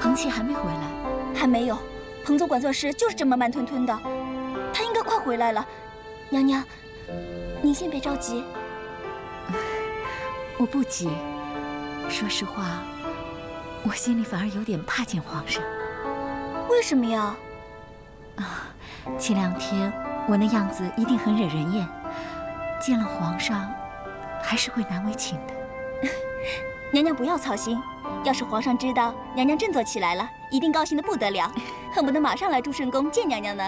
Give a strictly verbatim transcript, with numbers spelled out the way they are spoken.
彭七还没回来？ 还没有。彭总管做事就是这么慢吞吞的，他应该快回来了。娘娘，您先别着急。 我不急。说实话，我心里反而有点怕见皇上。 为什么呀？ 啊，前两天我那样子一定很惹人厌，见了皇上，还是会难为情的。 娘娘不要操心，要是皇上知道娘娘振作起来了，一定高兴得不得了，恨不得马上来祝圣宫见娘娘呢。